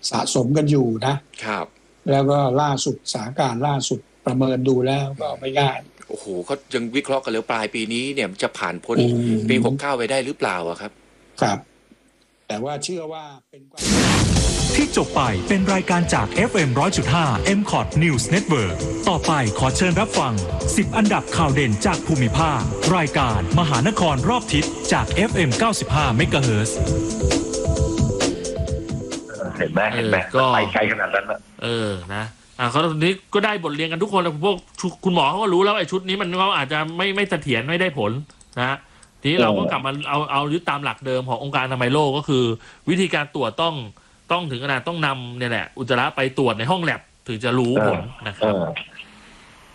สะสมกันอยู่นะครับแล้วก็ล่าสุดสถานการณ์ล่าสุดประเมินดูแล้วก็ไม่ง่ายโอ้โหเขายังวิเคราะห์กันแล้วปลายปีนี้เนี่ยจะผ่านพ้นปี69ไปได้หรือเปล่าครับครับแต่ว่าเชื่อว่าเป็นที่จบไปเป็นรายการจาก FM 100.5 MCOT News Network ต่อไปขอเชิญรับฟัง10อันดับข่าวเด่นจากภูมิภาครายการมหานครรอบทิศจาก FM 95 MHz เห็นไหมก็ไปไกลขนาดนั้นนะนะเขาตอนนี้ก็ได้บทเรียนกันทุกคนแล้วพวกคุณหมอเขาก็รู้แล้วไอ้ชุดนี้มันเขาอาจจะไม่เสถียรไม่ได้ผลนะทีนี้เราก็กลับมาเอายึดตามหลักเดิมขององค์การอนามัยโลกก็คือวิธีการตรวจต้องถึงขนาดต้องนำเนี่ยแหละอุจจาระไปตรวจในห้องแลบถึงจะรู้ผลนะครับ